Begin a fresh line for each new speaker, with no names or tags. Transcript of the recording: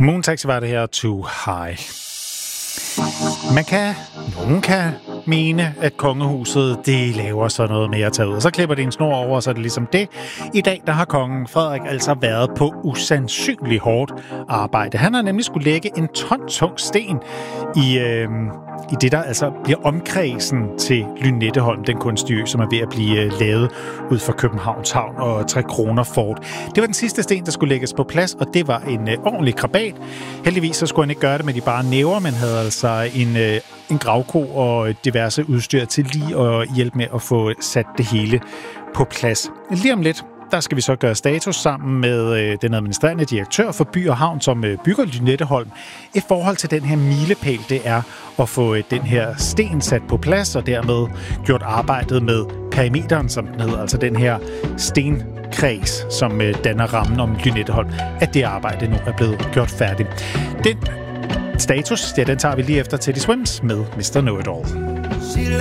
Moontaxi var det her, Too High. Nogen kan mene, at kongehuset, det laver sådan noget med at tage ud. Og så klipper det en snor over, så er det ligesom det. I dag, der har kongen Frederik altså været på usandsynligt hårdt arbejde. Han har nemlig skulle lægge en tung sten i det, der altså bliver omkredsen til Lynetteholm, den kunstige ø, som er ved at blive lavet ud for Københavns Havn og 3 kroner Fort. Det var den sidste sten, der skulle lægges på plads, og det var en ordentlig krabat. Heldigvis så skulle han ikke gøre det med de bare næver, men havde altså en gravko og diverse udstyr til lige at hjælpe med at få sat det hele på plads. Lige om lidt, der skal vi så gøre status sammen med den administrerende direktør for By og Havn, som bygger Lynetteholm, i forhold til den her milepæl, det er at få den her sten sat på plads, og dermed gjort arbejdet med perimeteren, som den hedder, altså den her stenkreds, som danner rammen om Lynetteholm, at det arbejde nu er blevet gjort færdigt. Den status, ja, den tager vi lige efter Teddy Swims med Mr. Know It All.